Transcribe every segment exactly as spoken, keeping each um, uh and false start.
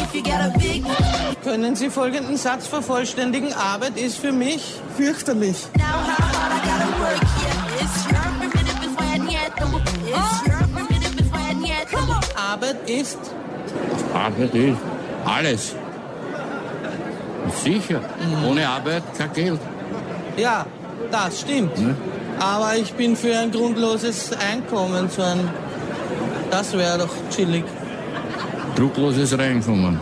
Können Sie folgenden Satz vervollständigen? Arbeit ist für mich fürchterlich. Arbeit ist? Arbeit ist alles. Sicher. Mhm. Ohne Arbeit kein Geld. Ja, das stimmt. Mhm. Aber ich bin für ein grundloses Einkommen, so ein... Das wäre doch chillig. Druckloses Reinkommen.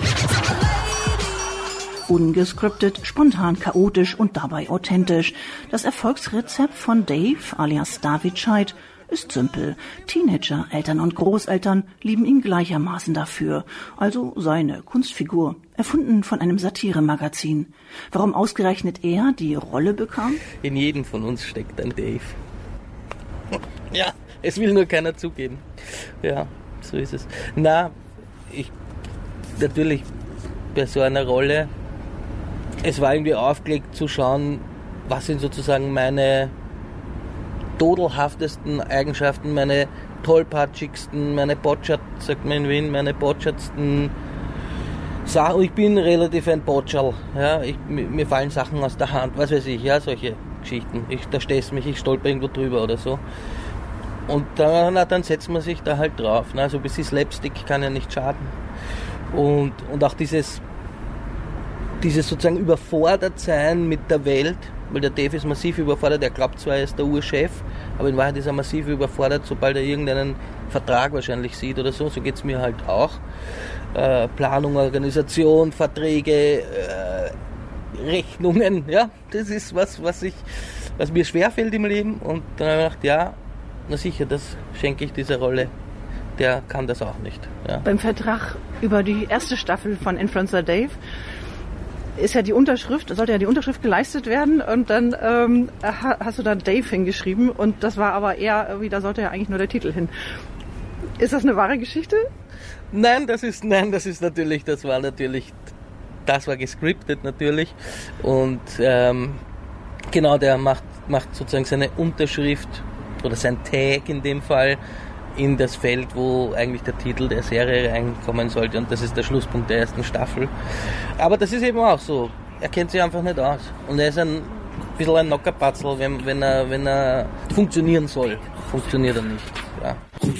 Ungescriptet, spontan, chaotisch und dabei authentisch. Das Erfolgsrezept von Dave alias David Scheidt ist simpel. Teenager, Eltern und Großeltern lieben ihn gleichermaßen dafür. Also seine Kunstfigur, erfunden von einem Satiremagazin. Warum ausgerechnet er die Rolle bekam? In jedem von uns steckt ein Dave. Ja, es will nur keiner zugeben. Ja, so ist es. Na, ich, natürlich bei so einer Rolle, es war irgendwie aufgelegt zu schauen, was sind sozusagen meine dodelhaftesten Eigenschaften, meine tollpatschigsten, meine botschert, sagt man in Wien, meine botschatsten Sachen. Ich bin relativ ein Botscherl, ja, ich, mir fallen Sachen aus der Hand, was weiß ich, ja, solche Geschichten. Ich, da stehst mich, ich stolper irgendwo drüber oder so. Und dann, na, dann setzt man sich da halt drauf. Na, so ein bisschen Slapstick kann ja nicht schaden. Und, und auch dieses, dieses sozusagen überfordert sein mit der Welt, weil der Dave ist massiv überfordert, er glaubt zwar, er ist der Urchef, aber in Wahrheit ist er massiv überfordert, sobald er irgendeinen Vertrag wahrscheinlich sieht oder so, so geht es mir halt auch. Äh, Planung, Organisation, Verträge, äh, Rechnungen, ja, das ist was, was ich, was mir schwerfällt im Leben, und dann habe ich gedacht, ja, na sicher, das schenke ich dieser Rolle. Der kann das auch nicht. Ja. Beim Vertrag über die erste Staffel von Influencer Dave ist ja die Unterschrift, sollte ja die Unterschrift geleistet werden, und dann ähm, hast du da Dave hingeschrieben, und das war aber eher, irgendwie, da sollte ja eigentlich nur der Titel hin. Ist das eine wahre Geschichte? Nein, das ist, nein, das ist natürlich, das war natürlich, das war gescriptet natürlich, und ähm, genau, der macht, macht sozusagen seine Unterschrift oder sein Tag in dem Fall in das Feld, wo eigentlich der Titel der Serie reinkommen sollte, und das ist der Schlusspunkt der ersten Staffel. Aber das ist eben auch so, er kennt sich einfach nicht aus, und er ist ein bisschen ein Nockerpatzel, wenn, wenn, er, wenn er funktionieren soll, funktioniert er nicht. Ja.